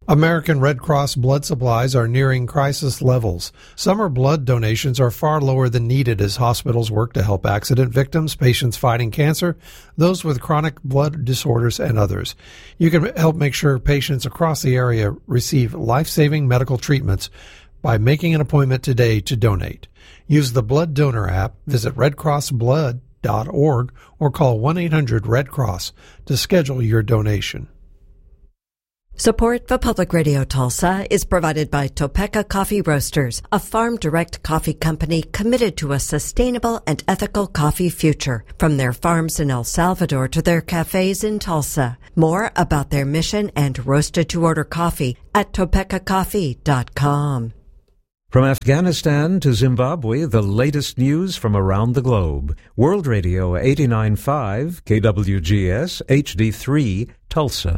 American Red Cross blood supplies are nearing crisis levels. Summer blood donations are far lower than needed as hospitals work to help accident victims, patients fighting cancer, those with chronic blood disorders, and others. You can help make sure patients across the area receive life-saving medical treatments by making an appointment today to donate. Use the Blood Donor app, visit redcrossblood.org, or call 1-800-RED-CROSS to schedule your donation. Support for Public Radio Tulsa is provided by Topeka Coffee Roasters, a farm-direct coffee company committed to a sustainable and ethical coffee future, from their farms in El Salvador to their cafes in Tulsa. More about their mission and roasted-to-order coffee at topekacoffee.com. From Afghanistan to Zimbabwe, the latest news from around the globe. World Radio 89.5, KWGS, HD3, Tulsa.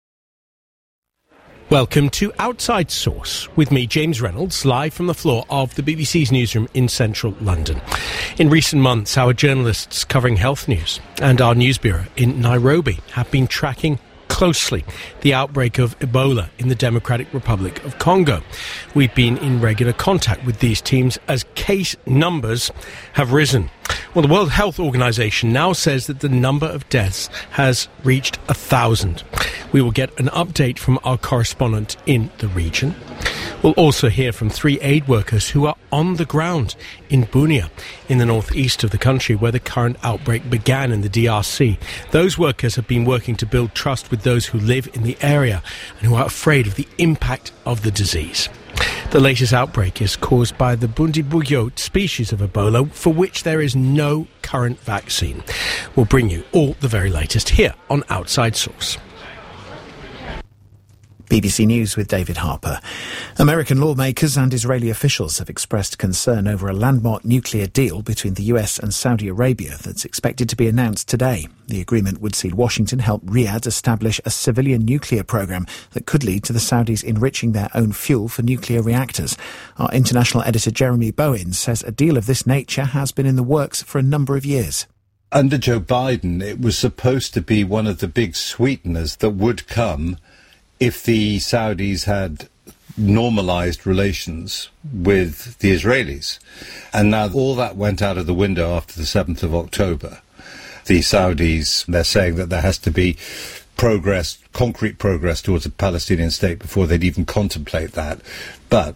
Welcome to Outside Source with me, James Reynolds, live from the floor of the BBC's newsroom in central London. In recent months, our journalists covering health news and our news bureau in Nairobi have been tracking closely the outbreak of Ebola in the Democratic Republic of Congo. We've been in regular contact with these teams as case numbers have risen. Well, the World Health Organization now says that the number of deaths has reached 1,000. We will get an update from our correspondent in the region. We'll also hear from 3 aid workers who are on the ground in Bunia, in the northeast of the country, where the current outbreak began in the DRC. Those workers have been working to build trust with those who live in the area and who are afraid of the impact of the disease. The latest outbreak is caused by the Bundibugyo species of Ebola, for which there is no current vaccine. We'll bring you all the very latest here on Outside Source. BBC News with David Harper. American lawmakers and Israeli officials have expressed concern over a landmark nuclear deal between the US and Saudi Arabia that's expected to be announced today. The agreement would see Washington help Riyadh establish a civilian nuclear program that could lead to the Saudis enriching their own fuel for nuclear reactors. Our international editor Jeremy Bowen says a deal of this nature has been in the works for a number of years. Under Joe Biden, it was supposed to be one of the big sweeteners that would come if the Saudis had normalized relations with the Israelis. And now all that went out of the window after the 7th of October. The Saudis, they're saying that there has to be progress, concrete progress towards a Palestinian state before they'd even contemplate that. But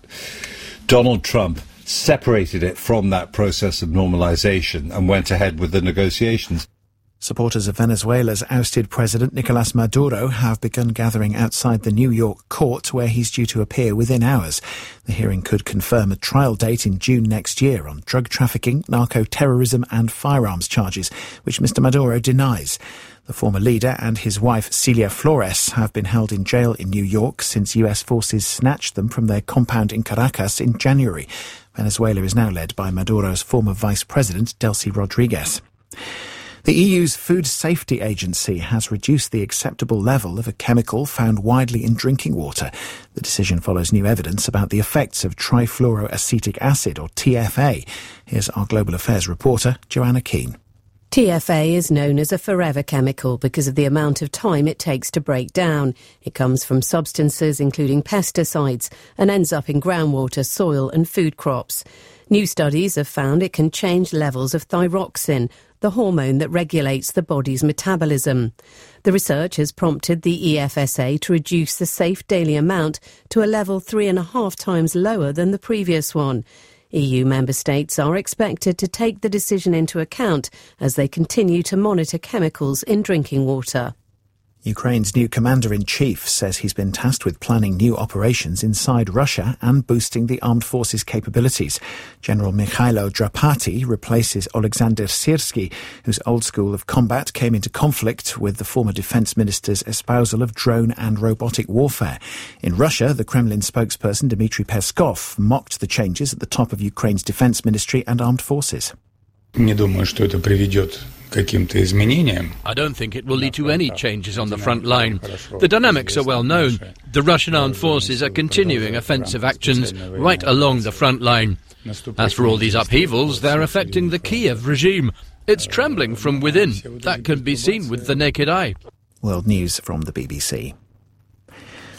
Donald Trump separated it from that process of normalization and went ahead with the negotiations. Supporters of Venezuela's ousted President Nicolas Maduro have begun gathering outside the New York court, where he's due to appear within hours. The hearing could confirm a trial date in June next year on drug trafficking, narco-terrorism and firearms charges, which Mr. Maduro denies. The former leader and his wife Celia Flores have been held in jail in New York since US forces snatched them from their compound in Caracas in January. Venezuela is now led by Maduro's former vice president, Delcy Rodriguez. The EU's Food Safety Agency has reduced the acceptable level of a chemical found widely in drinking water. The decision follows new evidence about the effects of trifluoroacetic acid, or TFA. Here's our Global Affairs reporter, Joanna Keane. TFA is known as a forever chemical because of the amount of time it takes to break down. It comes from substances including pesticides and ends up in groundwater, soil and food crops. New studies have found it can change levels of thyroxine, the hormone that regulates the body's metabolism. The research has prompted the EFSA to reduce the safe daily amount to a level 3.5 times lower than the previous one. EU member states are expected to take the decision into account as they continue to monitor chemicals in drinking water. Ukraine's new commander-in-chief says he's been tasked with planning new operations inside Russia and boosting the armed forces' capabilities. General Mikhailo Drapati replaces Oleksandr Syrsky, whose old school of combat came into conflict with the former defense minister's espousal of drone and robotic warfare. In Russia, the Kremlin spokesperson Dmitry Peskov mocked the changes at the top of Ukraine's defense ministry and armed forces. Не думаю, что это приведет к каким-то изменениям. I don't think it will lead to any changes on the front line. The dynamics are well known. The Russian armed forces are continuing offensive actions right along the front line. As for all these upheavals, they're affecting the Kiev regime. It's trembling from within. That can be seen with the naked eye. World News from the BBC.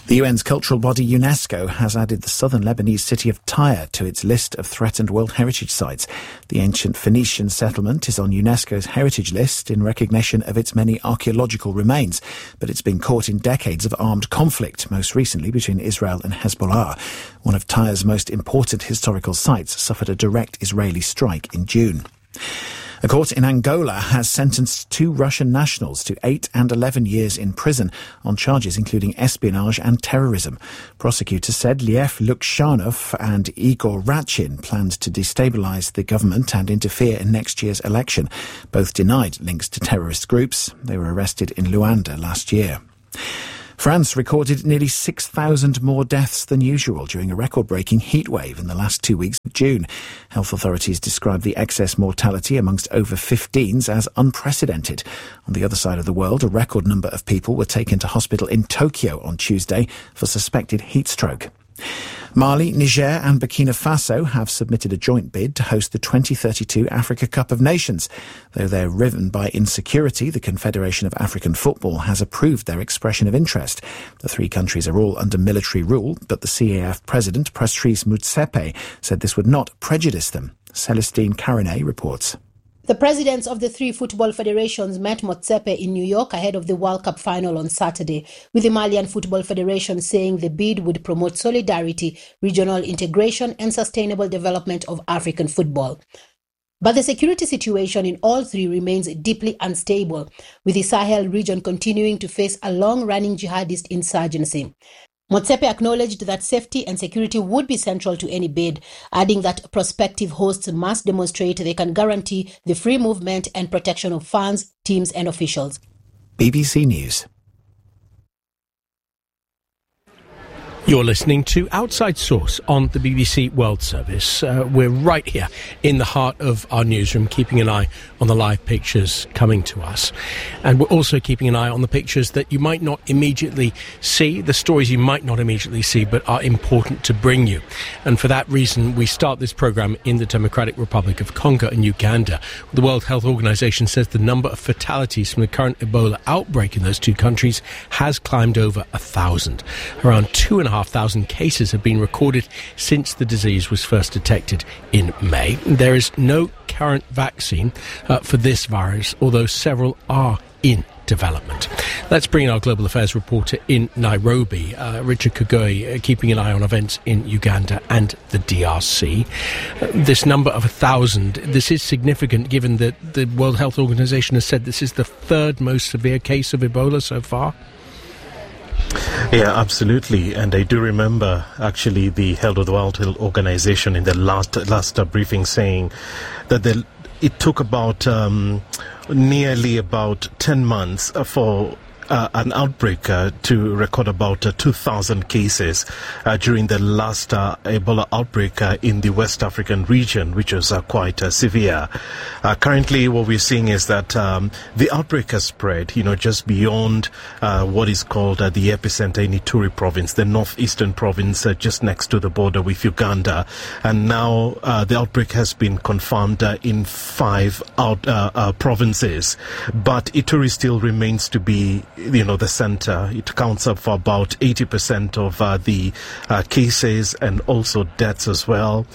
The UN's cultural body UNESCO has added the southern Lebanese city of Tyre to its list of threatened World Heritage Sites. The ancient Phoenician settlement is on UNESCO's heritage list in recognition of its many archaeological remains, but it's been caught in decades of armed conflict, most recently between Israel and Hezbollah. One of Tyre's most important historical sites suffered a direct Israeli strike in June. A court in Angola has sentenced 2 Russian nationals to 8 and 11 years in prison on charges including espionage and terrorism. Prosecutors said Lev Lukshanov and Igor Ratchin planned to destabilise the government and interfere in next year's election. Both denied links to terrorist groups. They were arrested in Luanda last year. France recorded nearly 6,000 more deaths than usual during a record-breaking heatwave in the last 2 weeks of June. Health authorities described the excess mortality amongst over 15s as unprecedented. On the other side of the world, a record number of people were taken to hospital in Tokyo on Tuesday for suspected heat stroke. Mali, Niger and Burkina Faso have submitted a joint bid to host the 2032 Africa Cup of Nations. Though they're riven by insecurity, the Confederation of African Football has approved their expression of interest. The 3 countries are all under military rule, but the CAF president, Patrice Motsepe, said this would not prejudice them. Celestine Carinet reports. The presidents of the 3 football federations met Motsepe in New York ahead of the World Cup final on Saturday, with the Malian Football Federation saying the bid would promote solidarity, regional integration and sustainable development of African football. But the security situation in all 3 remains deeply unstable, with the Sahel region continuing to face a long-running jihadist insurgency. Motsepe acknowledged that safety and security would be central to any bid, adding that prospective hosts must demonstrate they can guarantee the free movement and protection of fans, teams and officials. BBC News. You're listening to Outside Source on the BBC World Service. We're right here in the heart of our newsroom, keeping an eye on the live pictures coming to us. And we're also keeping an eye on the pictures that you might not immediately see, the stories you might not immediately see, but are important to bring you. And for that reason, we start this programme in the Democratic Republic of Congo and Uganda. The World Health Organization says the number of fatalities from the current Ebola outbreak in those 2 countries has climbed over 1,000. Around 2,500 cases have been recorded since the disease was first detected in May. There is no current vaccine for this virus, although several are in development. Let's bring in our global affairs reporter in Nairobi, Richard Kagoi, keeping an eye on events in Uganda and the DRC. This number of 1,000, this is significant given that the World Health Organization has said this is the 3rd most severe case of Ebola so far. Yeah, absolutely. And I do remember actually the Health of the World Health Organization in the last briefing saying that it took about nearly about 10 months for an outbreak to record about 2,000 cases during the last Ebola outbreak in the West African region, which was quite severe. Currently, what we're seeing is that the outbreak has spread, just beyond what is called the epicenter in Ituri province, the northeastern province just next to the border with Uganda. And now the outbreak has been confirmed in 5 provinces. But Ituri still remains to be the center. It counts up for about 80% of the cases and also deaths as well.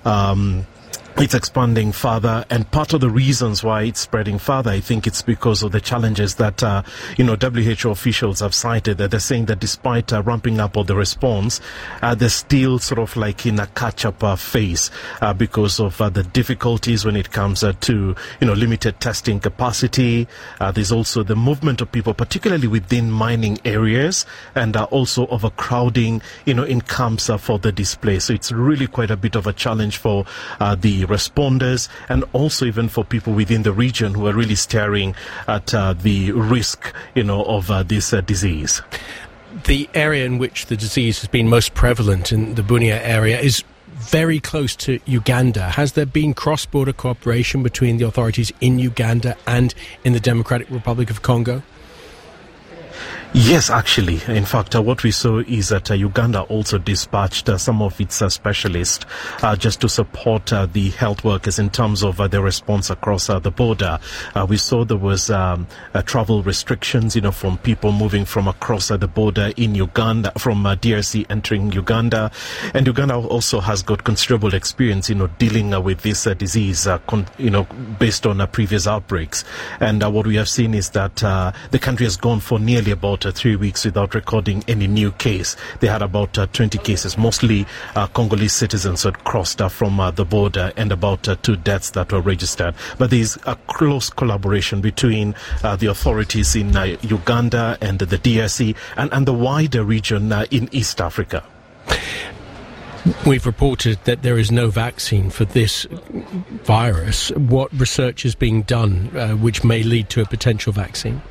It's expanding further, and part of the reasons why it's spreading further, I think it's because of the challenges that, WHO officials have cited. That they're saying that despite ramping up of the response, they're still sort of like in a catch-up phase because of the difficulties when it comes to, limited testing capacity. There's also the movement of people, particularly within mining areas, and also overcrowding, in camps for the display. So it's really quite a bit of a challenge for the responders, and also even for people within the region who are really staring at the risk, of this disease. The area in which the disease has been most prevalent, in the Bunia area, is very close to Uganda. Has there been cross-border cooperation between the authorities in Uganda and in the Democratic Republic of Congo? Yes, actually. In fact, what we saw is that Uganda also dispatched some of its specialists just to support the health workers in terms of their response across the border. We saw there was travel restrictions, from people moving from across the border in Uganda, from DRC entering Uganda. And Uganda also has got considerable experience, dealing with this disease, based on previous outbreaks. And what we have seen is that the country has gone for nearly about 3 weeks without recording any new case. They had about 20 cases, mostly Congolese citizens who had crossed from the border, and about 2 deaths that were registered. But there is a close collaboration between the authorities in Uganda and the DRC and the wider region in East Africa. We've reported that there is no vaccine for this virus. What research is being done which may lead to a potential vaccine?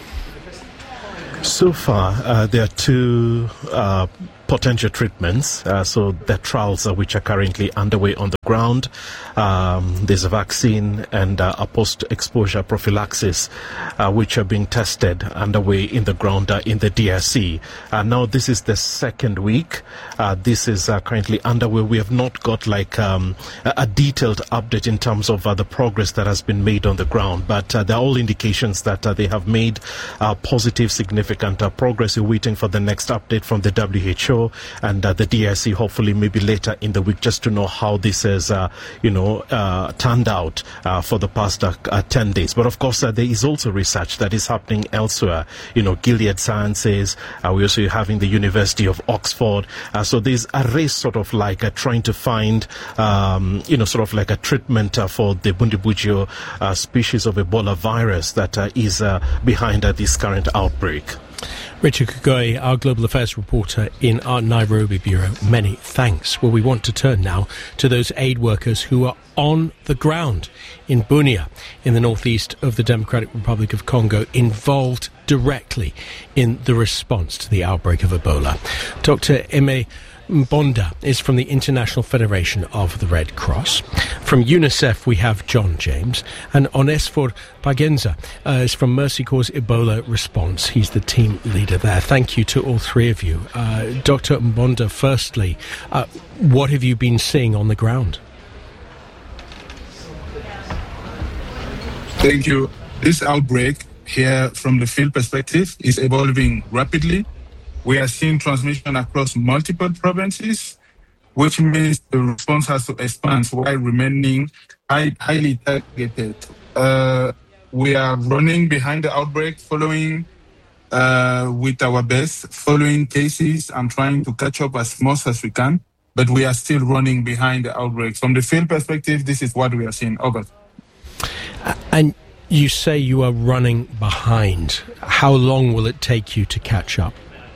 So far, there are 2 potential treatments. So the trials which are currently underway on the ground. There's a vaccine and a post-exposure prophylaxis which are being tested underway in the ground in the DRC. Now this is the 2nd week. This is currently underway. We have not got a detailed update in terms of the progress that has been made on the ground, but there are all indications that they have made positive, significant progress. We're waiting for the next update from the WHO and the DRC, hopefully maybe later in the week, just to know how this has turned out for the past 10 days. But of course, there is also research that is happening elsewhere. Gilead Sciences, we're also having the University of Oxford. So there's a race trying to find, a treatment for the Bundibugyo species of Ebola virus that is behind this current outbreak. Richard Kagoi, our Global Affairs reporter in our Nairobi bureau, many thanks. Well, we want to turn now to those aid workers who are on the ground in Bunia, in the northeast of the Democratic Republic of Congo, involved directly in the response to the outbreak of Ebola. Dr. Aimé Mbonda is from the International Federation of the Red Cross. From UNICEF, we have John James. And Onesphore Pagenza is from Mercy Corps Ebola Response. He's the team leader there. Thank you to all 3 of you. Dr. Mbonda, firstly, what have you been seeing on the ground? Thank you. This outbreak here, from the field perspective, is evolving rapidly. We are seeing transmission across multiple provinces, which means the response has to expand while remaining highly targeted. We are running behind the outbreak, following with our best, following cases and trying to catch up as much as we can, but we are still running behind the outbreak. From the field perspective, this is what we are seeing. Over. And you say you are running behind. How long will it take you to catch up?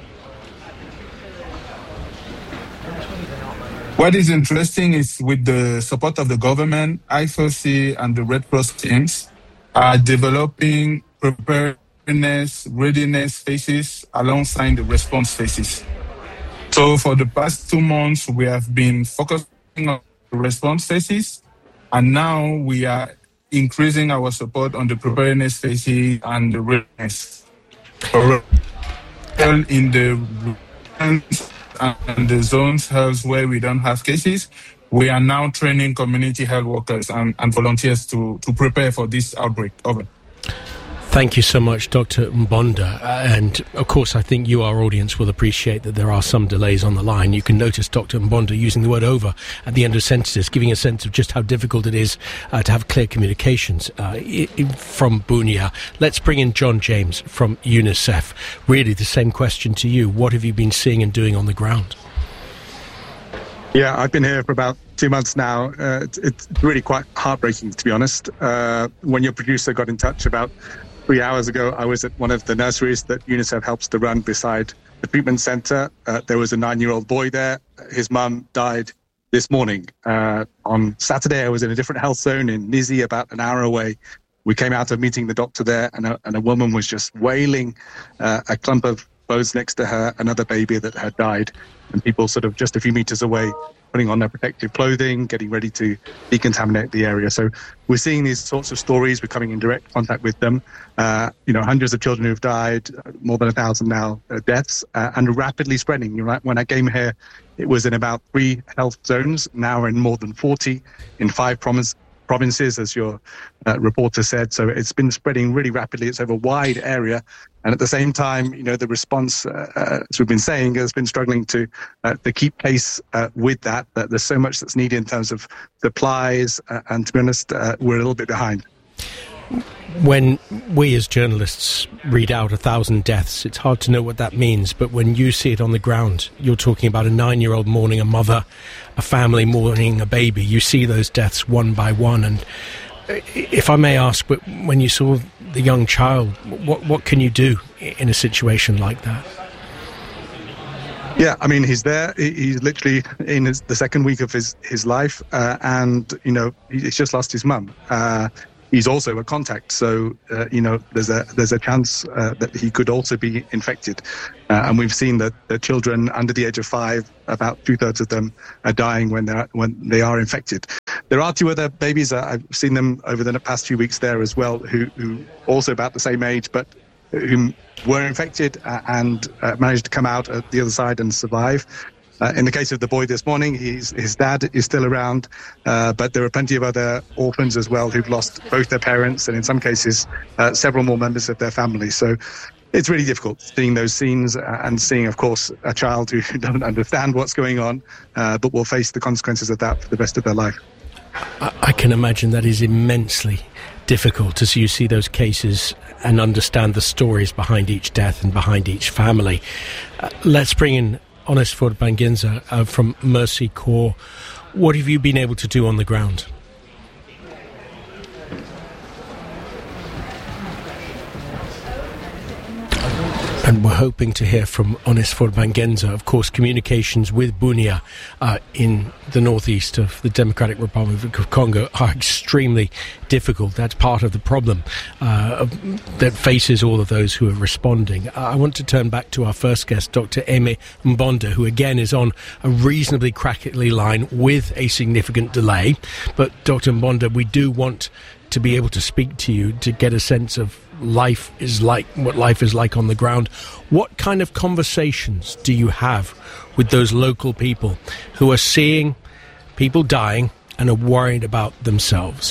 What is interesting is, with the support of the government, IFOC and the Red Cross teams are developing preparedness, readiness phases alongside the response phases. So for the past 2 months, we have been focusing on the response phases, and now we are increasing our support on the preparedness phases and the readiness. In the and the zones health where we don't have cases, we are now training community health workers and volunteers to prepare for this outbreak. Over. Thank you so much, Dr. Mbonda. And of course, I think you, our audience, will appreciate that there are some delays on the line. You can notice Dr. Mbonda using the word over at the end of sentences, giving a sense of just how difficult it is to have clear communications from Bunia. Let's bring in John James from UNICEF. Really the same question to you. What have you been seeing and doing on the ground? Yeah, I've been here for about 2 months now. It's really quite heartbreaking, to be honest. When your producer got in touch about 3 hours ago, I was at one of the nurseries that UNICEF helps to run beside the treatment center. There was a 9-year-old boy there. His mum died this morning. On Saturday, I was in a different health zone in Nizi, about an hour away. We came out of meeting the doctor there, and a woman was just wailing a clump of clothes next to her, another baby that had died, and people sort of just a few meters away putting on their protective clothing, getting ready to decontaminate the area. So we're seeing these sorts of stories. We're coming in direct contact with them. Hundreds of children who've died, more than 1,000 now deaths, and rapidly spreading. Right? When I came here, it was in about 3 health zones. Now we're in more than 40 in 5 provinces, as your reporter said. So it's been spreading really rapidly. It's over a wide area. And at the same time, the response, as we've been saying, has been struggling to keep pace with that. There's so much that's needed in terms of supplies. And to be honest, we're a little bit behind. When we as journalists read out 1,000 deaths, it's hard to know what that means. But when you see it on the ground, you're talking about a 9-year-old mourning a mother, a family mourning a baby. You see those deaths one by one. And if I may ask, but when you saw the young child, what can you do in a situation like that? Yeah, I mean, he's there. He's literally in the second week of his life. And, he's just lost his mum. He's also a contact, so there's a chance that he could also be infected, and we've seen that the children under the age of 5, about 2/3 of them are dying when they are infected. There are 2 other babies. I've seen them over the past few weeks there as well, who also about the same age, but who were infected and managed to come out at the other side and survive. In the case of the boy this morning, his dad is still around, but there are plenty of other orphans as well who've lost both their parents and in some cases several more members of their family. So it's really difficult seeing those scenes and seeing, of course, a child who doesn't understand what's going on, but will face the consequences of that for the rest of their life. I can imagine that is immensely difficult as you see those cases and understand the stories behind each death and behind each family. Let's bring in Onesphore Bangenza from Mercy Corps. What have you been able to do on the ground? And we're hoping to hear from Onesphore Bangenza. Of course, communications with Bunia in the northeast of the Democratic Republic of Congo are extremely difficult. That's part of the problem that faces all of those who are responding. I want to turn back to our first guest, Dr. Aimé Mbonda, who again is on a reasonably crackly line with a significant delay. But Dr. Mbonda, we do want to be able to speak to you to get a sense of what life is like on the ground. What kind of conversations do you have with those local people who are seeing people dying and are worried about themselves?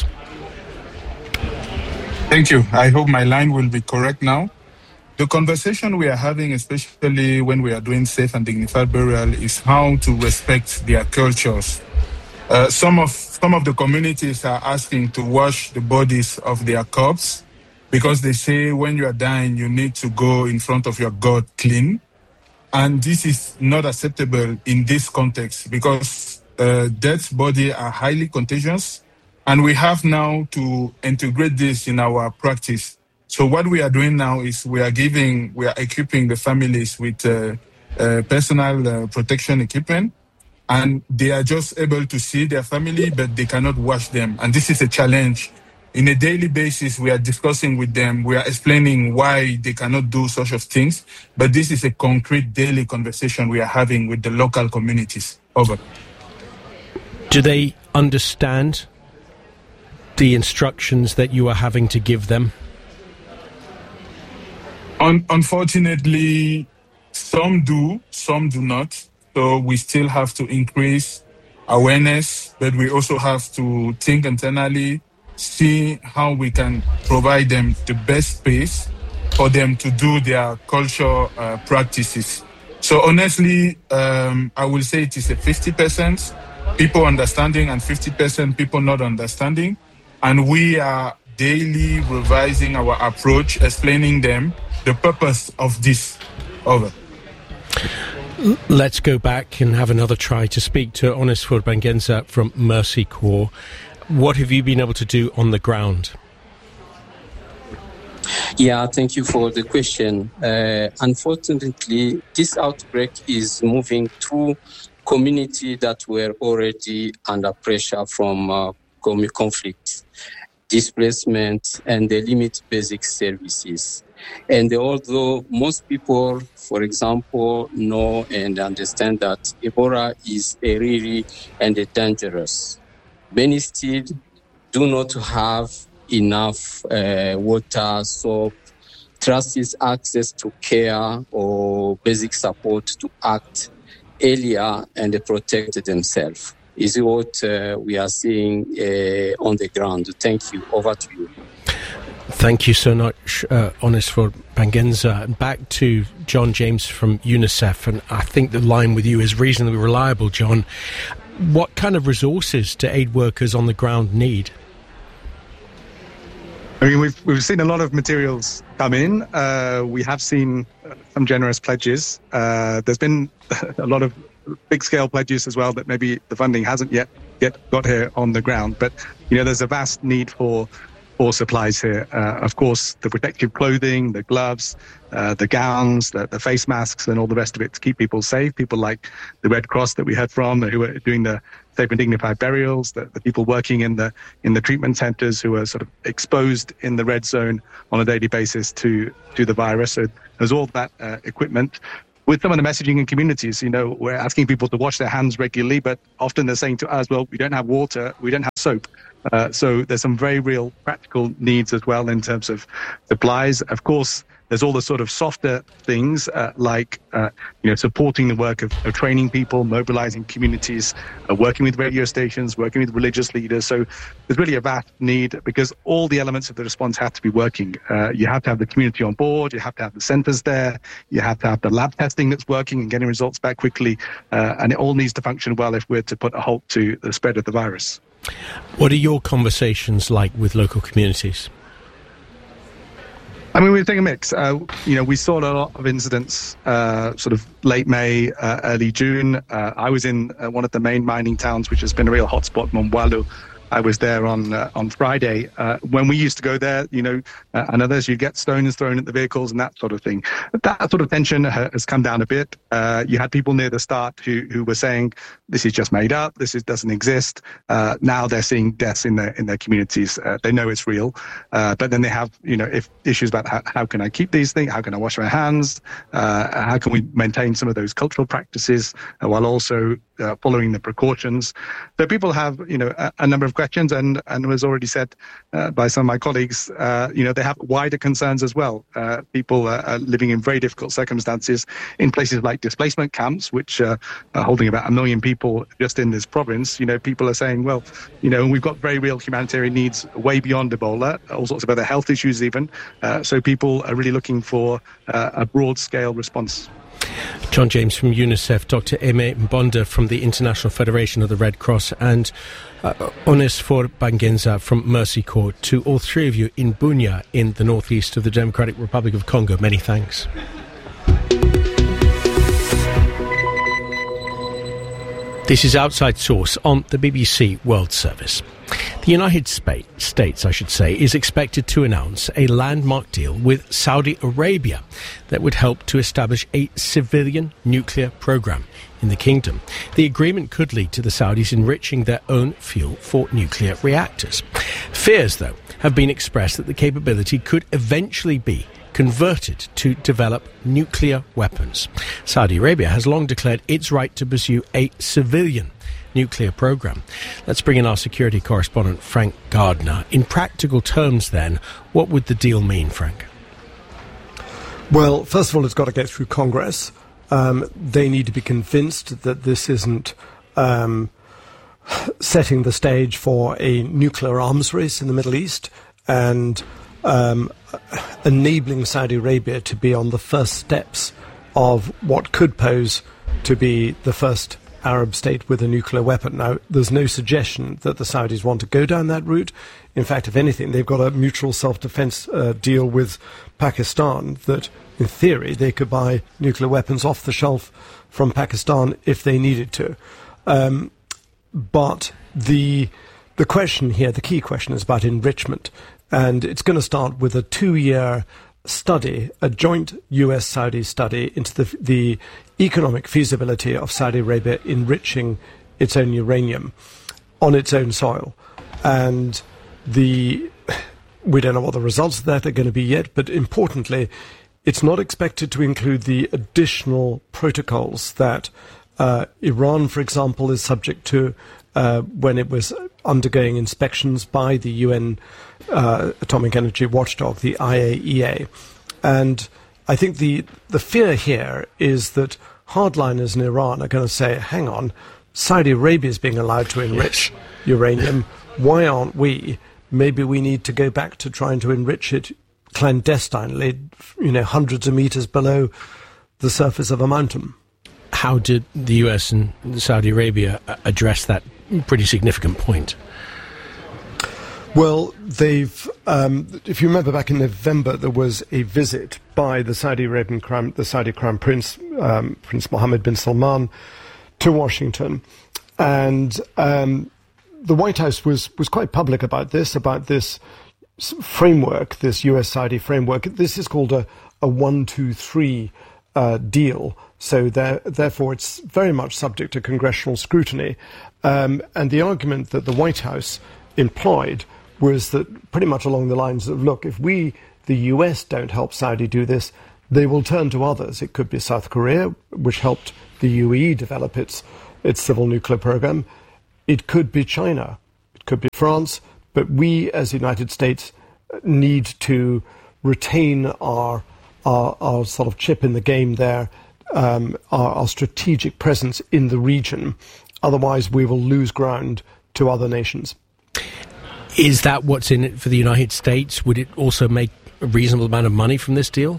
Thank you. I hope my line will be correct now. The conversation we are having, especially when we are doing safe and dignified burial, is how to respect their cultures. Some of the communities are asking to wash the bodies of their corpses because they say when you are dying, you need to go in front of your God clean. And this is not acceptable in this context because dead bodies are highly contagious. And we have now to integrate this in our practice. So what we are doing now is we are equipping the families with personal protection equipment. And they are just able to see their family, but they cannot wash them. And this is a challenge. In a daily basis, we are discussing with them. We are explaining why they cannot do such of things. But this is a concrete daily conversation we are having with the local communities. Over. Do they understand the instructions that you are having to give them? Unfortunately, some do, some do not. So we still have to increase awareness, but we also have to think internally, see how we can provide them the best space for them to do their cultural practices. So honestly, I will say it is a 50% people understanding and 50% people not understanding. And we are daily revising our approach, explaining them the purpose of this. Over. Let's go back and have another try to speak to Onesphore Bangenza from Mercy Corps. What have you been able to do on the ground? Yeah, thank you for the question. Unfortunately, this outbreak is moving through communities that were already under pressure from conflict, displacement, and they limit basic services. And although most people, for example, know and understand that Ebola is a really and a dangerous, many still do not have enough water, soap, trusted access to care or basic support to act earlier and protect themselves. Is what we are seeing on the ground. Thank you. Over to you. Thank you so much, Onesphore Bangenza. And back to John James from UNICEF, and I think the line with you is reasonably reliable, John. What kind of resources do aid workers on the ground need? I mean, we've seen a lot of materials come in. We have seen some generous pledges. There's been a lot of big-scale pledges as well that maybe the funding hasn't yet got here on the ground. But, there's a vast need for supplies here. Of course, the protective clothing, the gloves, the gowns, the face masks, and all the rest of it to keep people safe. People like the Red Cross that we heard from, who are doing the safe and dignified burials, the people working in the treatment centres who are sort of exposed in the red zone on a daily basis to the virus. So there's all that equipment. With some of the messaging in communities, we're asking people to wash their hands regularly, but often they're saying to us, well, we don't have water, we don't have soap. So there's some very real practical needs as well in terms of supplies. Of course, there's all the sort of softer things like supporting the work of training people, mobilizing communities, working with radio stations, working with religious leaders. So there's really a vast need because all the elements of the response have to be working. You have to have the community on board. You have to have the centers there. You have to have the lab testing that's working and getting results back quickly. And it all needs to function well if we're to put a halt to the spread of the virus. What are your conversations like with local communities? I mean, we're taking a mix. We saw a lot of incidents sort of late May, early June. I was in one of the main mining towns, which has been a real hotspot, Mombualu. I was there on Friday. When we used to go there, and others, you get stones thrown at the vehicles and that sort of thing. That sort of tension has come down a bit. You had people near the start who were saying, this is just made up, doesn't exist. Now they're seeing deaths in their communities. They know it's real. But then they have, if issues about how can I keep these things? How can I wash my hands? How can we maintain some of those cultural practices while also following the precautions? So people have, a number of questions, and was already said by some of my colleagues, they have wider concerns as well. People are living in very difficult circumstances in places like displacement camps, which are holding about 1 million people just in this province. People are saying, well, we've got very real humanitarian needs way beyond Ebola, all sorts of other health issues even. So people are really looking for a broad-scale response. John James from UNICEF, Dr. Aimé Mbonda from the International Federation of the Red Cross, and Onesphore Bangenza from Mercy Corps. To all three of you in Bunia in the northeast of the Democratic Republic of Congo, many thanks. This is Outside Source on the BBC World Service. The United States, is expected to announce a landmark deal with Saudi Arabia that would help to establish a civilian nuclear program in the kingdom. The agreement could lead to the Saudis enriching their own fuel for nuclear reactors. Fears, though, have been expressed that the capability could eventually be converted to develop nuclear weapons. Saudi Arabia has long declared its right to pursue a civilian nuclear program. Let's bring in our security correspondent, Frank Gardner. In practical terms, then, what would the deal mean, Frank? Well, first of all, it's got to get through Congress. They need to be convinced that this isn't setting the stage for a nuclear arms race in the Middle East and enabling Saudi Arabia to be on the first steps of what could pose to be the first Arab state with a nuclear weapon. Now, there's no suggestion that the Saudis want to go down that route. In fact, if anything, they've got a mutual self-defense deal with Pakistan that, in theory, they could buy nuclear weapons off the shelf from Pakistan if they needed to. But the question here, the key question, is about enrichment. And it's going to start with a 2-year study, a joint US-Saudi study into the economic feasibility of Saudi Arabia enriching its own uranium on its own soil. And We don't know what the results of that are going to be yet, but importantly, it's not expected to include the additional protocols that Iran, for example, is subject to when it was undergoing inspections by the UN Atomic Energy Watchdog, the IAEA. And I think the fear here is that hardliners in Iran are going to say, hang on, Saudi Arabia is being allowed to enrich uranium. Why aren't we? Maybe we need to go back to trying to enrich it clandestinely, hundreds of meters below the surface of a mountain. How did the US and Saudi Arabia address that pretty significant point? Well, they've, if you remember back in November, there was a visit by the Saudi Crown Prince, Prince Mohammed bin Salman, to Washington. And the White House was quite public about this framework, this US-Saudi framework. This is called a 1-2-3 deal. So therefore, it's very much subject to congressional scrutiny. And the argument that the White House employed was that pretty much along the lines of, look, if we, the US, don't help Saudi do this, they will turn to others. It could be South Korea, which helped the UAE develop its civil nuclear program. It could be China. It could be France. But we, as the United States, need to retain our sort of chip in the game there, our strategic presence in the region. Otherwise, we will lose ground to other nations. Is that what's in it for the United States? Would it also make a reasonable amount of money from this deal?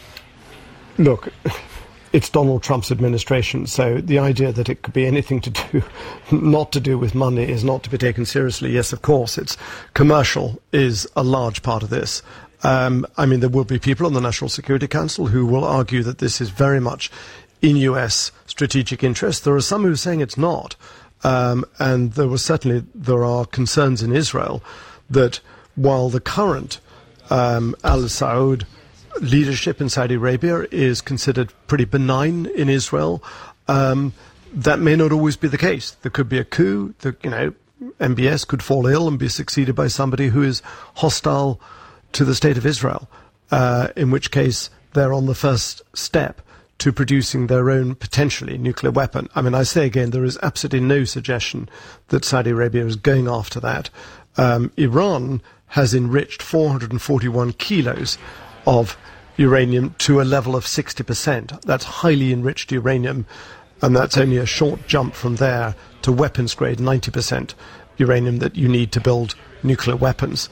Look, it's Donald Trump's administration, so the idea that it could be anything to do, not to do with money, is not to be taken seriously. Yes, of course, it's commercial is a large part of this. There will be people on the National Security Council who will argue that this is very much in US strategic interest. There are some who are saying it's not. And there are concerns in Israel that while the current Al Saud leadership in Saudi Arabia is considered pretty benign in Israel, that may not always be the case. There could be a coup. MBS could fall ill and be succeeded by somebody who is hostile to the state of Israel, in which case they're on the first step to producing their own, potentially, nuclear weapon. I say again, there is absolutely no suggestion that Saudi Arabia is going after that. Iran has enriched 441 kilos of uranium to a level of 60%. That's highly enriched uranium, and that's only a short jump from there to weapons-grade 90% uranium that you need to build nuclear weapons.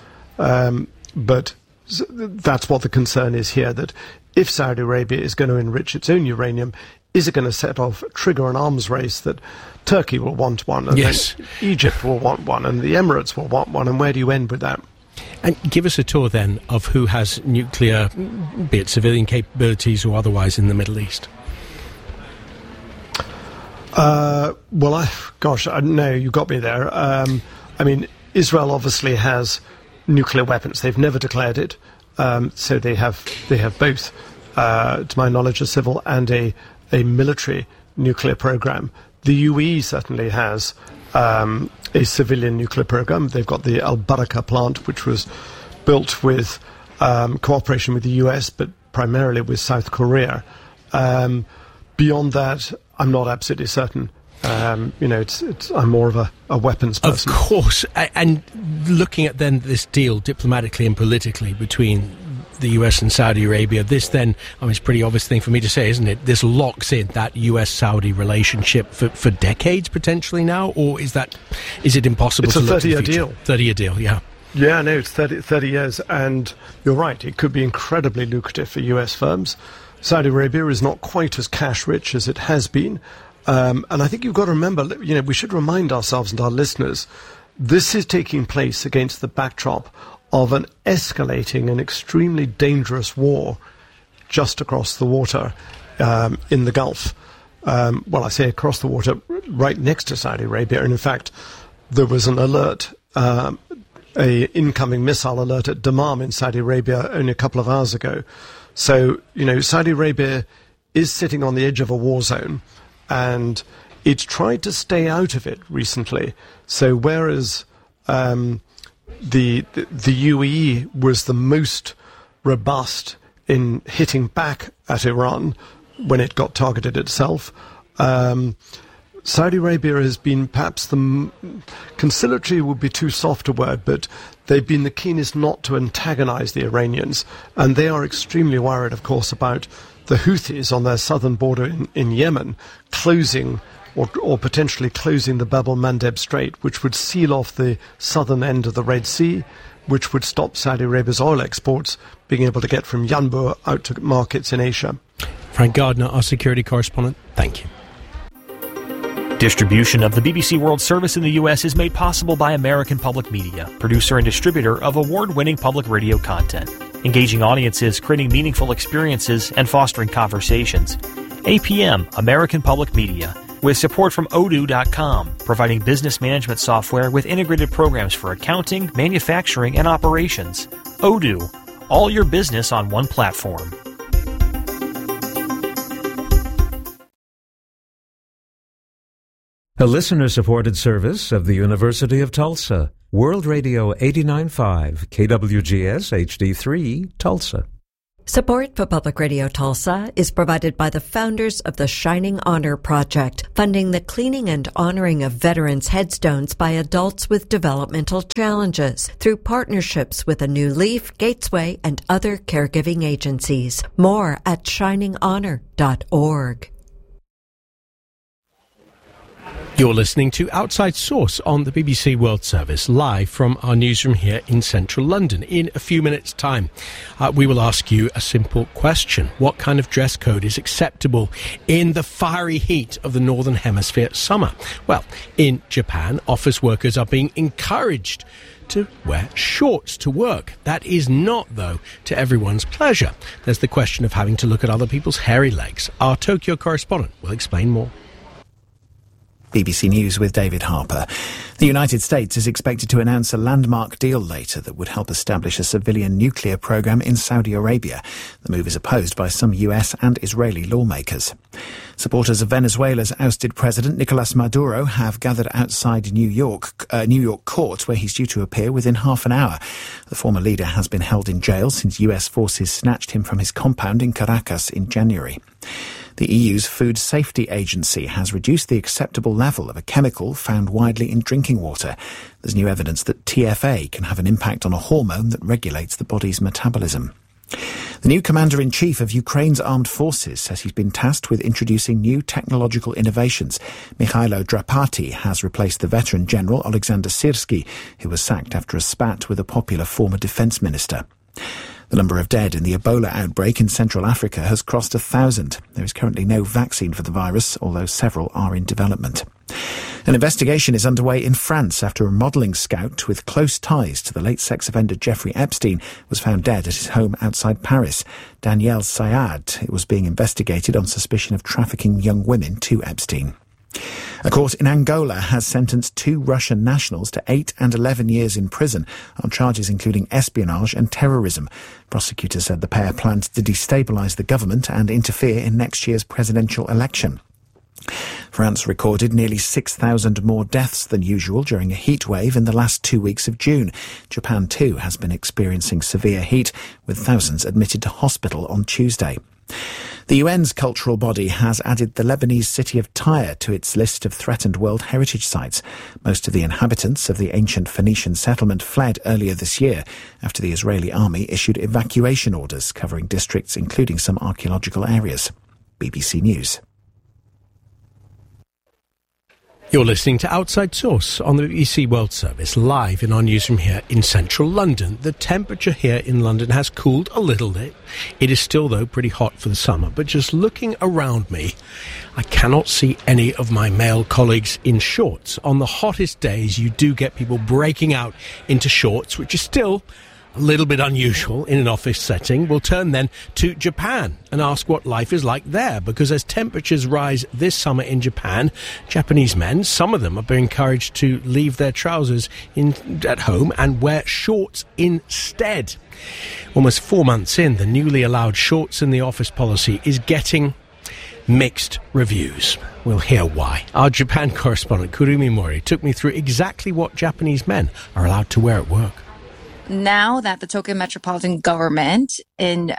But that's what the concern is here, that if Saudi Arabia is going to enrich its own uranium, is it going to trigger an arms race that Turkey will want one, and yes, then Egypt will want one, and the Emirates will want one, and where do you end with that? And give us a tour then of who has nuclear, be it civilian capabilities or otherwise, in the Middle East. No, you got me there. Israel obviously has nuclear weapons. They've never declared it. So they have both, to my knowledge, a civil and a military nuclear program. The UAE certainly has a civilian nuclear program. They've got the Al Baraka plant, which was built with cooperation with the US, but primarily with South Korea. Beyond that, I'm not absolutely certain. I'm more of a weapons person. Of course. And looking at then this deal diplomatically and politically between the US and Saudi Arabia, this then, it's a pretty obvious thing for me to say, isn't it? This locks in that US-Saudi relationship for decades potentially now, or is it impossible to look to the future? It's a 30-year deal. 30-year deal, yeah. Yeah, no, it's 30 years, and you're right, it could be incredibly lucrative for US firms. Saudi Arabia is not quite as cash-rich as it has been. And I think you've got to remember, we should remind ourselves and our listeners, this is taking place against the backdrop of an escalating and extremely dangerous war just across the water in the Gulf. I say across the water, right next to Saudi Arabia. And in fact, there was an alert, a incoming missile alert at Dammam in Saudi Arabia only a couple of hours ago. So, Saudi Arabia is sitting on the edge of a war zone, and it's tried to stay out of it recently. So whereas the UAE was the most robust in hitting back at Iran when it got targeted itself. Saudi Arabia has been perhaps conciliatory would be too soft a word, but they've been the keenest not to antagonize the Iranians. And they are extremely worried, of course, about the Houthis on their southern border in Yemen closing or potentially closing the Bab el-Mandeb Strait, which would seal off the southern end of the Red Sea, which would stop Saudi Arabia's oil exports being able to get from Yanbu out to markets in Asia. Frank Gardner, our security correspondent, thank you. Distribution of the BBC World Service in the U.S. is made possible by American Public Media, producer and distributor of award-winning public radio content, engaging audiences, creating meaningful experiences, and fostering conversations. APM, American Public Media, with support from Odoo.com, providing business management software with integrated programs for accounting, manufacturing, and operations. Odoo, all your business on one platform. A listener-supported service of the University of Tulsa. World Radio 89.5, KWGS HD3, Tulsa. Support for Public Radio Tulsa is provided by the founders of the Shining Honor Project, funding the cleaning and honoring of veterans' headstones by adults with developmental challenges through partnerships with A New Leaf, Gatesway, and other caregiving agencies. More at shininghonor.org. You're listening to Outside Source on the BBC World Service, live from our newsroom here in central London. In a few minutes' time, we will ask you a simple question. What kind of dress code is acceptable in the fiery heat of the Northern Hemisphere summer? Well, in Japan, office workers are being encouraged to wear shorts to work. That is not, though, to everyone's pleasure. There's the question of having to look at other people's hairy legs. Our Tokyo correspondent will explain more. BBC News with David Harper. The United States is expected to announce a landmark deal later that would help establish a civilian nuclear program in Saudi Arabia. The move is opposed by some US and Israeli lawmakers. Supporters of Venezuela's ousted president Nicolas Maduro have gathered outside New York court, where he's due to appear within half an hour. The former leader has been held in jail since US forces snatched him from his compound in Caracas in January. The EU's Food Safety Agency has reduced the acceptable level of a chemical found widely in drinking water. There's new evidence that TFA can have an impact on a hormone that regulates the body's metabolism. The new commander-in-chief of Ukraine's armed forces says he's been tasked with introducing new technological innovations. Mikhailo Drapati has replaced the veteran general Alexander Syrski, who was sacked after a spat with a popular former defence minister. The number of dead in the Ebola outbreak in Central Africa has crossed 1,000. There is currently no vaccine for the virus, although several are in development. An investigation is underway in France after a modelling scout with close ties to the late sex offender Jeffrey Epstein was found dead at his home outside Paris. Danielle Sayad was being investigated on suspicion of trafficking young women to Epstein. A court in Angola has sentenced 2 Russian nationals to 8 and 11 years in prison on charges including espionage and terrorism. Prosecutors said the pair planned to destabilise the government and interfere in next year's presidential election. France recorded nearly 6,000 more deaths than usual during a heat wave in the last 2 weeks of June. Japan, too, has been experiencing severe heat, with thousands admitted to hospital on Tuesday. The UN's cultural body has added the Lebanese city of Tyre to its list of threatened World Heritage Sites. Most of the inhabitants of the ancient Phoenician settlement fled earlier this year after the Israeli army issued evacuation orders covering districts including some archaeological areas. BBC News. You're listening to Outside Source on the BBC World Service, live in our newsroom here in central London. The temperature here in London has cooled a little bit. It is still, though, pretty hot for the summer. But just looking around me, I cannot see any of my male colleagues in shorts. On the hottest days, you do get people breaking out into shorts, which is still a little bit unusual in an office setting. We'll turn then to Japan and ask what life is like there, because as temperatures rise this summer in Japan, Japanese men, some of them, are being encouraged to leave their trousers at home and wear shorts instead. Almost 4 months in, the newly allowed shorts in the office policy is getting mixed reviews. We'll hear why. Our Japan correspondent, Kurumi Mori, took me through exactly what Japanese men are allowed to wear at work. now that the Tokyo Metropolitan Government in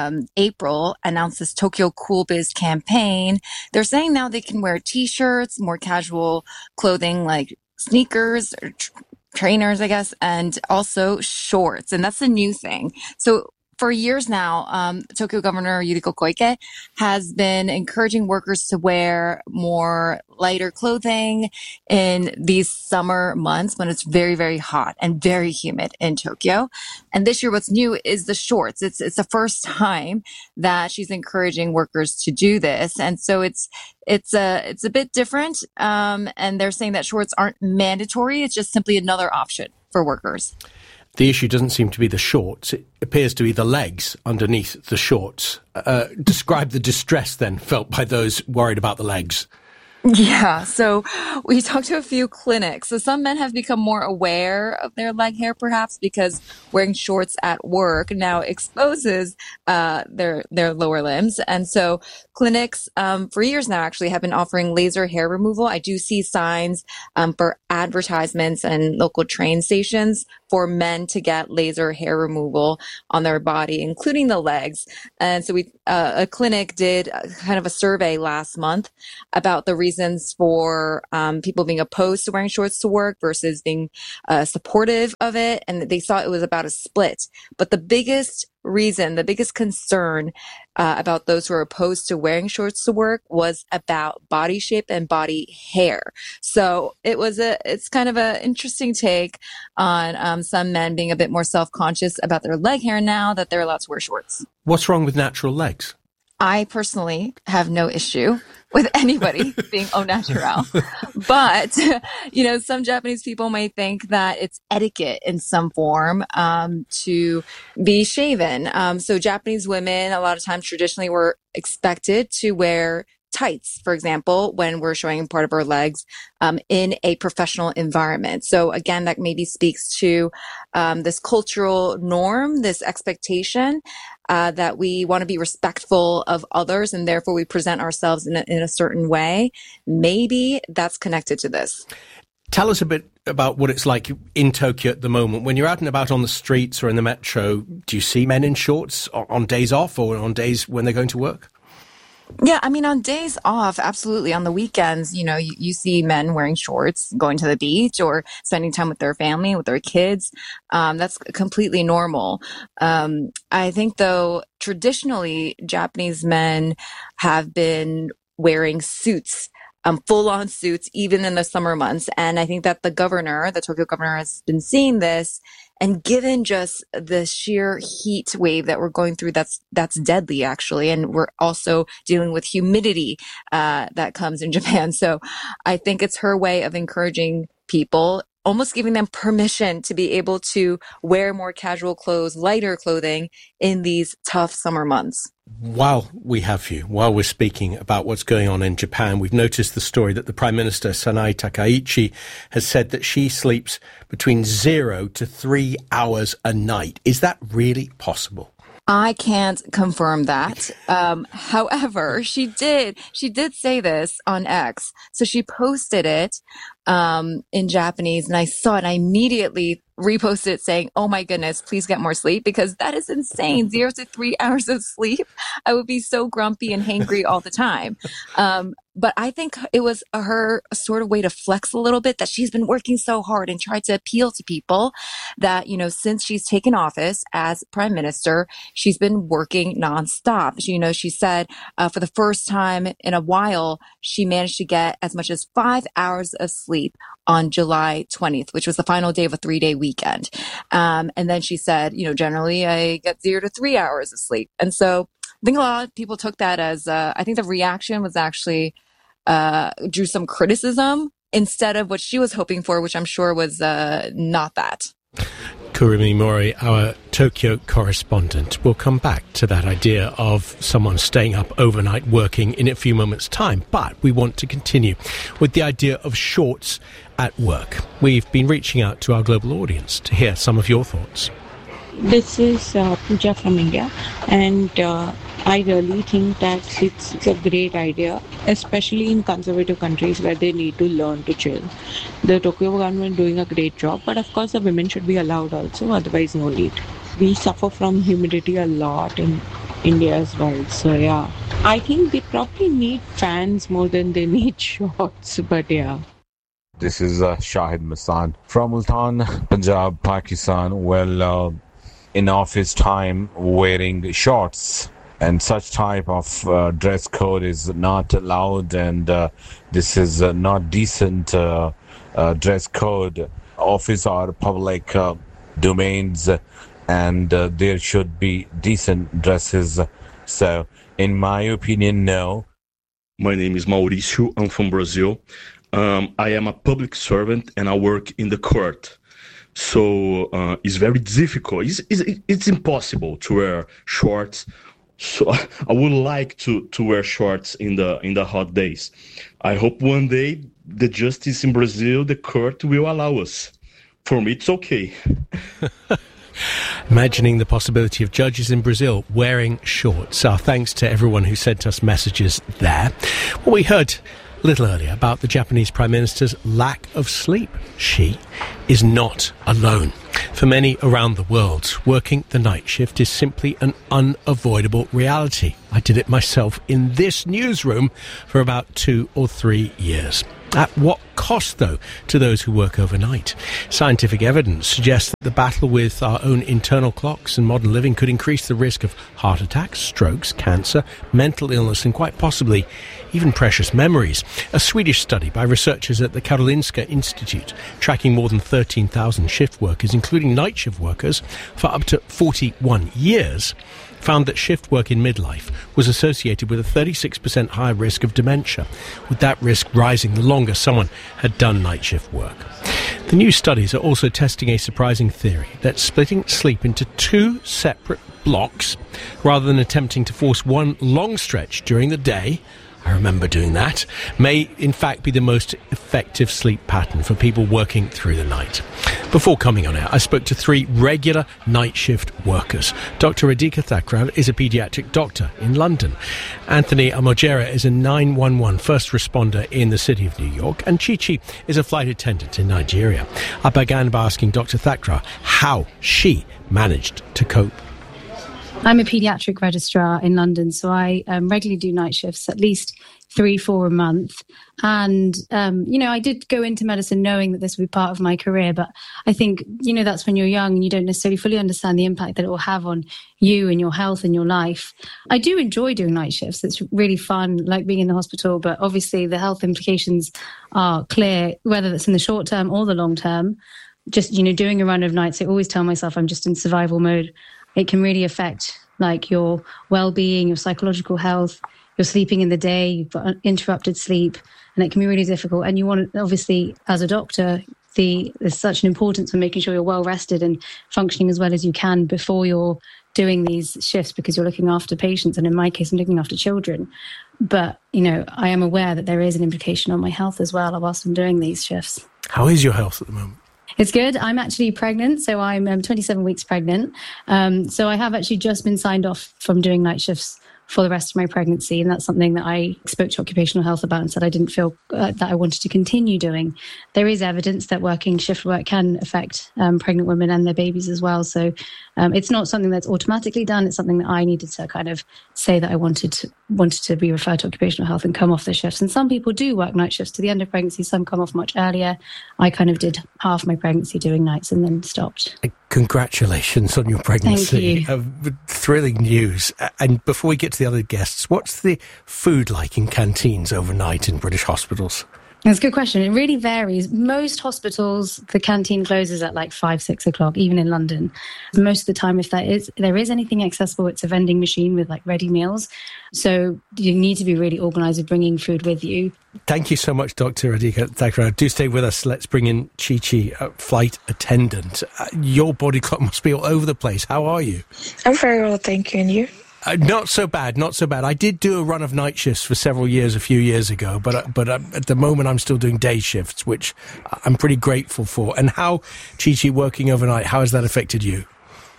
April announced this Tokyo Cool Biz campaign, they're saying now they can wear t-shirts, more casual clothing like sneakers or trainers, I guess, and also shorts. And that's the new thing. So for years now, Tokyo Governor Yuriko Koike has been encouraging workers to wear more lighter clothing in these summer months when it's very, very hot and very humid in Tokyo. And this year, what's new is the shorts. It's the first time that she's encouraging workers to do this. And so it's a bit different. And they're saying that shorts aren't mandatory. It's just simply another option for workers. The issue doesn't seem to be the shorts. It appears to be the legs underneath the shorts. Describe the distress then felt by those worried about the legs. Yeah, so we talked to a few clinics. So some men have become more aware of their leg hair, perhaps because wearing shorts at work now exposes their lower limbs. And so clinics for years now actually have been offering laser hair removal. I do see signs for advertisements and local train stations for men to get laser hair removal on their body, including the legs. And so a clinic did kind of a survey last month about the reasons for people being opposed to wearing shorts to work versus being supportive of it. And they saw it was about a split. But the biggest reason, the biggest concern about those who are opposed to wearing shorts to work was about body shape and body hair. So it's kind of an interesting take on some men being a bit more self-conscious about their leg hair now that they're allowed to wear shorts. What's wrong with natural legs? I personally have no issue with anybody being au naturel. But, some Japanese people might think that it's etiquette in some form to be shaven. So Japanese women, a lot of times traditionally were expected to wear tights, for example, when we're showing part of our legs in a professional environment. So again, that maybe speaks to this cultural norm, this expectation that we want to be respectful of others, and therefore we present ourselves in a certain way. Maybe that's connected to this. Tell us a bit about what it's like in Tokyo at the moment. When you're out and about on the streets or in the metro, do you see men in shorts on days off or on days when they're going to work? Yeah, I mean, on days off, absolutely. On the weekends, you see men wearing shorts, going to the beach or spending time with their family, with their kids. That's completely normal. I think, though, traditionally, Japanese men have been wearing suits, full-on suits, even in the summer months. And I think that the Tokyo governor, has been seeing this. And given just the sheer heat wave that we're going through, that's deadly, actually. And we're also dealing with humidity that comes in Japan. So I think it's her way of encouraging people, almost giving them permission to be able to wear more casual clothes, lighter clothing in these tough summer months. While we're speaking about what's going on in Japan, we've noticed the story that the Prime Minister, Sanae Takaichi, has said that she sleeps between 0 to 3 hours a night. Is that really possible? I can't confirm that. However, she did say this on X. So she posted it in Japanese, and I saw it, and I immediately reposted it saying, "Oh my goodness, please get more sleep," because that is insane. 0 to 3 hours of sleep. I would be so grumpy and hangry all the time. But I think it was her sort of way to flex a little bit, that she's been working so hard and tried to appeal to people that, since she's taken office as prime minister, she's been working nonstop. She said for the first time in a while, she managed to get as much as 5 hours of sleep on July 20th, which was the final day of a 3-day weekend. And then she said, generally I get 0 to 3 hours of sleep. And so I think a lot of people took that as, I think the reaction was actually drew some criticism instead of what she was hoping for, which I'm sure was not that. Kurumi Mori, our Tokyo correspondent. We'll come back to that idea of someone staying up overnight working in a few moments' time, but we want to continue with the idea of shorts at work. We've been reaching out to our global audience to hear some of your thoughts. This is Pooja from India, and I really think that it's a great idea, especially in conservative countries where they need to learn to chill. The Tokyo government doing a great job, but of course the women should be allowed also, otherwise no need. We suffer from humidity a lot in India as well, so yeah. I think they probably need fans more than they need shorts, but yeah. This is Shahid Masan from Multan, Punjab, Pakistan. Well, in office time, wearing shorts and such type of dress code is not allowed, and this is not decent dress code. Office or public domains, and there should be decent dresses. So, in my opinion, no. My name is Mauricio. I'm from Brazil. I am a public servant and I work in the court. So it's very difficult. It's impossible to wear shorts. So I would like to wear shorts in the hot days. I hope one day the justice in Brazil, the court, will allow us. For me, it's okay. Imagining the possibility of judges in Brazil wearing shorts. Our thanks to everyone who sent us messages there. Well, we heard a little earlier about the Japanese Prime Minister's lack of sleep. She is not alone. For many around the world, working the night shift is simply an unavoidable reality. I did it myself in this newsroom for about 2 or 3 years. At what cost, though, to those who work overnight? Scientific evidence suggests that the battle with our own internal clocks and modern living could increase the risk of heart attacks, strokes, cancer, mental illness, and quite possibly even precious memories. A Swedish study by researchers at the Karolinska Institute, tracking more than 13,000 shift workers, including night shift workers, for up to 41 years, found that shift work in midlife was associated with a 36% higher risk of dementia, with that risk rising the longer someone had done night shift work. The new studies are also testing a surprising theory that splitting sleep into 2 separate blocks, rather than attempting to force one long stretch during the day, I remember doing that, may in fact be the most effective sleep pattern for people working through the night. Before coming on air, I spoke to 3 regular night shift workers. Dr. Radhika Thakral is a paediatric doctor in London. Anthony Amojera is a 911 first responder in the city of New York. And Chichi is a flight attendant in Nigeria. I began by asking Dr. Thakral how she managed to cope. I'm a paediatric registrar in London, so I regularly do night shifts, at least 3-4 a month. And, I did go into medicine knowing that this would be part of my career, but I think, that's when you're young and you don't necessarily fully understand the impact that it will have on you and your health and your life. I do enjoy doing night shifts. It's really fun, like being in the hospital, but obviously the health implications are clear, whether that's in the short term or the long term. Just, doing a run of nights, I always tell myself I'm just in survival mode. It can really affect your well-being, your psychological health. You're sleeping in the day, you've got interrupted sleep, and it can be really difficult. And you want, obviously, as a doctor, there's such an importance for making sure you're well rested and functioning as well as you can before you're doing these shifts, because you're looking after patients. And in my case, I'm looking after children. But, I am aware that there is an implication on my health as well whilst I'm doing these shifts. How is your health at the moment? It's good. I'm actually pregnant, so I'm 27 weeks pregnant. So I have actually just been signed off from doing night shifts for the rest of my pregnancy. And that's something that I spoke to occupational health about and said I didn't feel that I wanted to continue doing. There is evidence that working shift work can affect pregnant women and their babies as well. So it's not something that's automatically done. It's something that I needed to kind of say that I wanted to be referred to occupational health and come off the shifts. And some people do work night shifts to the end of pregnancy. Some come off much earlier. I kind of did half my pregnancy doing nights and then stopped. Congratulations on your pregnancy. Thank you. Thrilling news. And before we get to the other guests, what's the food like in canteens overnight in British hospitals? That's a good question. It really varies. Most hospitals, the canteen closes at like 5-6 o'clock, even in London. Most of the time, if there is anything accessible, it's a vending machine with like ready meals. So you need to be really organised with bringing food with you. Thank you so much, Dr. Radhika Thakral. Do stay with us. Let's bring in Chichi, a flight attendant. Your body clock must be all over the place. How are you? I'm very well, thank you. And you? Not so bad, not so bad. I did do a run of night shifts for several years, a few years ago, but at the moment I'm still doing day shifts, which I'm pretty grateful for. And how, Chichi, working overnight, how has that affected you?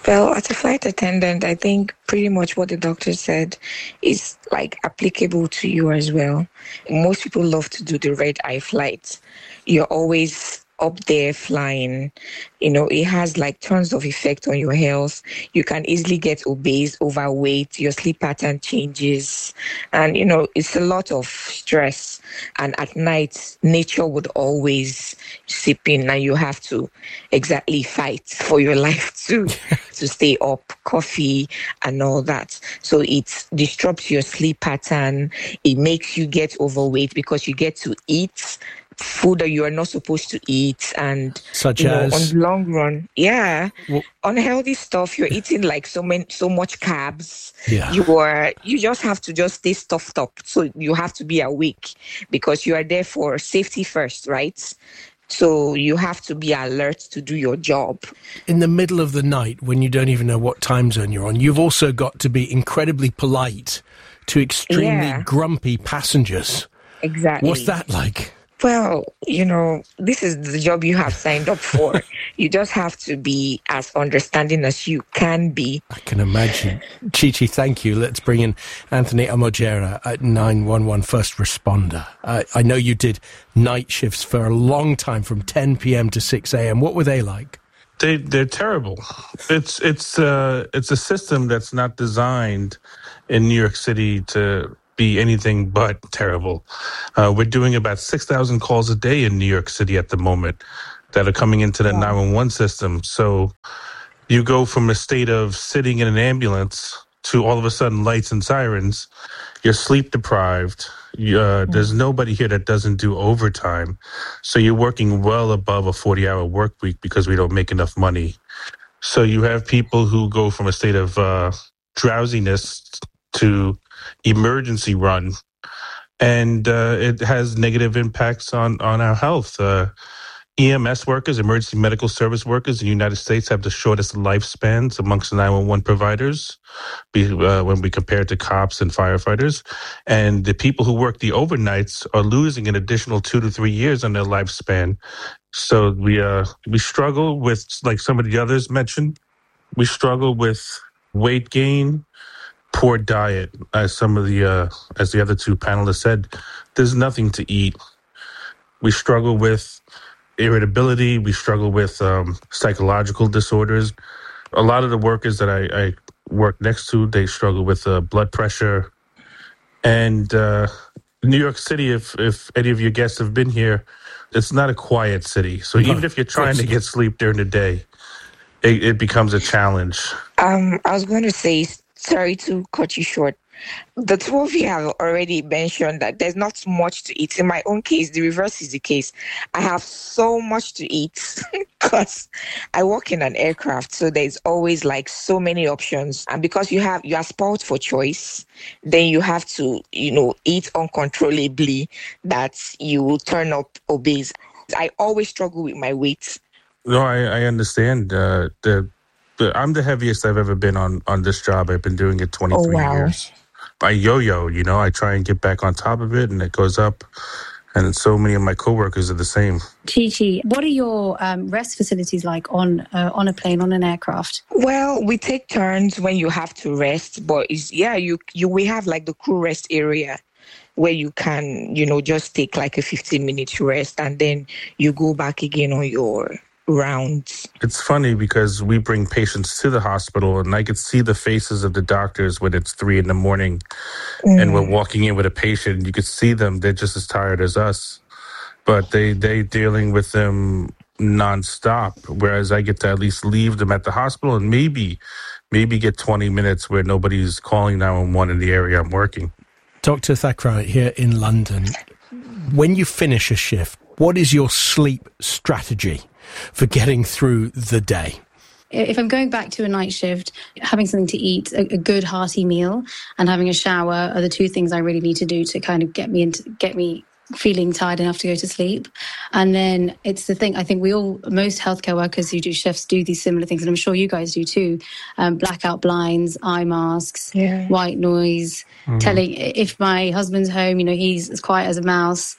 Well, as a flight attendant, I think pretty much what the doctor said is like applicable to you as well. Most people love to do the red eye flights. You're always up there flying. It has like tons of effect on your health. You can easily get obese, overweight, your sleep pattern changes. And, it's a lot of stress. And at night, nature would always seep in and you have to exactly fight for your life to stay up, coffee and all that. So it disrupts your sleep pattern. It makes you get overweight because you get to eat food that you are not supposed to eat, and such as on the long run, unhealthy stuff. You're eating like so much carbs. You just have to stay stuffed up. So you have to be awake because you are there for safety first, right? So you have to be alert to do your job. In the middle of the night, when you don't even know what time zone you're on, you've also got to be incredibly polite to extremely grumpy passengers. Exactly. What's that like? Well, this is the job you have signed up for. You just have to be as understanding as you can be. I can imagine. Chichi, thank you. Let's bring in Anthony Amojera at 911 First Responder. I know you did night shifts for a long time, from 10 p.m. to 6 a.m. What were they like? They're terrible. It's a system that's not designed in New York City to be anything but terrible. We're doing about 6,000 calls a day in New York City at the moment that are coming into the 911 system. So you go from a state of sitting in an ambulance to all of a sudden lights and sirens. You're sleep deprived. There's nobody here that doesn't do overtime. So you're working well above a 40-hour work week because we don't make enough money. So you have people who go from a state of drowsiness to emergency run, and it has negative impacts on our health. EMS workers, emergency medical service workers in the United States, have the shortest lifespans amongst 911 providers when we compare it to cops and firefighters. And the people who work the overnights are losing an additional 2 to 3 years on their lifespan. So we struggle with, like some of the others mentioned, we struggle with weight gain, poor diet, as the other two panelists said. There's nothing to eat. We struggle with irritability. We struggle with psychological disorders. A lot of the workers that I work next to, they struggle with blood pressure. And New York City, if any of your guests have been here, it's not a quiet city. So even if you're trying to get sleep during the day, it becomes a challenge. I was going to say, sorry to cut you short. The two of you have already mentioned that there's not much to eat. In my own case, the reverse is the case. I have so much to eat because I work in an aircraft, so there's always like so many options. And because you are spoiled for choice, then you have to, eat uncontrollably that you will turn up obese. I always struggle with my weight. No, I understand. I'm the heaviest I've ever been on this job. I've been doing it 23 years. I yo-yo, I try and get back on top of it, and it goes up. And so many of my coworkers are the same. Chichi, what are your rest facilities like on a plane, on an aircraft? Well, we take turns when you have to rest, but we have like the crew rest area where you can, just take like a 15-minute rest, and then you go back again on your rounds. It's funny because we bring patients to the hospital, and I could see the faces of the doctors when it's 3 a.m. and we're walking in with a patient. You could see them; they're just as tired as us, but they dealing with them nonstop. Whereas I get to at least leave them at the hospital and maybe get 20 minutes where nobody's calling 911 in the area I'm working. Dr. Thakral here in London. When you finish a shift, what is your sleep strategy for getting through the day? If I'm going back to a night shift, having something to eat, a good hearty meal, and having a shower are the two things I really need to do to kind of get me feeling tired enough to go to sleep. And then it's the thing, I think most healthcare workers who do shifts do these similar things, and I'm sure you guys do too. Blackout blinds, eye masks, white noise, telling if my husband's home, he's as quiet as a mouse.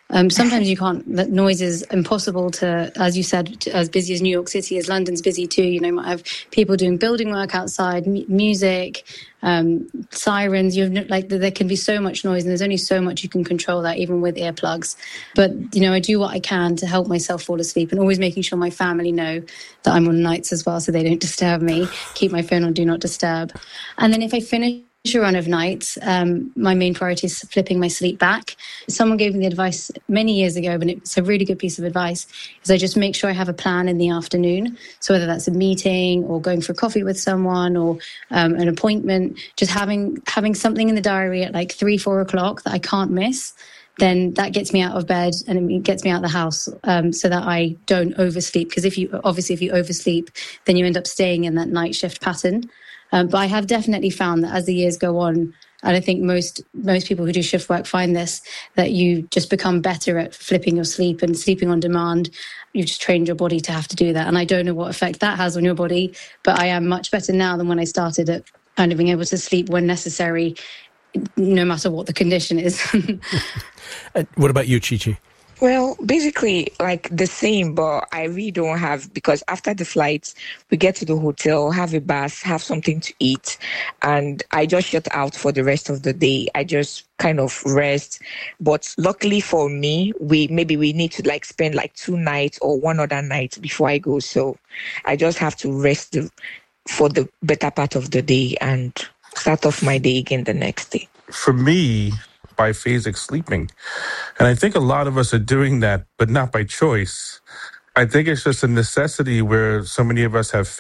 Sometimes you can't. That noise is impossible to, as you said, as busy as New York City is. London's busy too. You know, you might have people doing building work outside, music, sirens. There can be so much noise, and there's only so much you can control that, even with earplugs. But you know, I do what I can to help myself fall asleep, and always making sure my family know that I'm on nights as well, so they don't disturb me. Keep my phone on Do Not Disturb, and then if I finish a run of nights, my main priority is flipping my sleep back. Someone gave me the advice many years ago, but it's a really good piece of advice, is I just make sure I have a plan in the afternoon. So whether that's a meeting or going for coffee with someone or an appointment, just having something in the diary at like 3-4 o'clock that I can't miss, then that gets me out of bed and it gets me out of the house, so that I don't oversleep. Because if you oversleep, then you end up staying in that night shift pattern. But I have definitely found that as the years go on, and I think most people who do shift work find this, that you just become better at flipping your sleep and sleeping on demand. You've just trained your body to have to do that. And I don't know what effect that has on your body, but I am much better now than when I started at kind of being able to sleep when necessary, no matter what the condition is. What about you, Chi-Chi? Well, basically, like the same, but I really don't have, because after the flights, we get to the hotel, have a bath, have something to eat, and I just shut out for the rest of the day. I just kind of rest. But luckily for me, we need to like spend like 2 nights or one other night before I go. So I just have to rest for the better part of the day and start off my day again the next day. For me, biphasic sleeping. And I think a lot of us are doing that, but not by choice. I think it's just a necessity where so many of us have